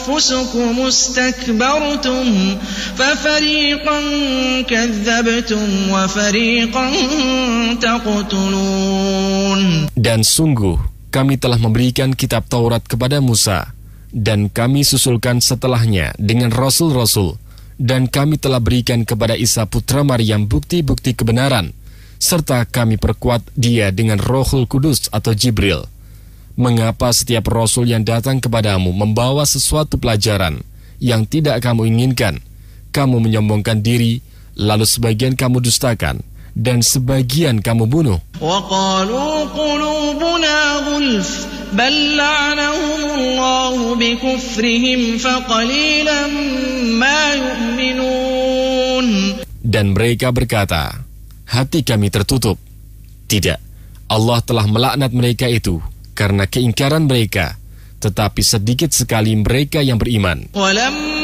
أنفسكم استكبرتم ففريقا كذبتم وفريقا تقتلون. Dan sungguh kami telah memberikan kitab Taurat kepada Musa, dan kami susulkan setelahnya dengan rasul-rasul, dan kami telah berikan kepada Isa putra Maryam bukti-bukti kebenaran, serta kami perkuat dia dengan Rohul Kudus atau Jibril. Mengapa setiap rasul yang datang kepadamu membawa sesuatu pelajaran yang tidak kamu inginkan? Kamu menyombongkan diri, lalu sebagian kamu dustakan, dan sebagian kamu bunuh. وَقَالُوا قُلُوبُنَا غُلْفٌ بَلْ لَعَنَهُمُ اللَّهُ بِكُفْرِهِمْ فَقَلِيلًا مَا يُؤْمِنُونَ. Dan mereka berkata, hati kami tertutup. Tidak, Allah telah melaknat mereka itu karena keingkaran mereka, tetapi sedikit sekali mereka yang beriman.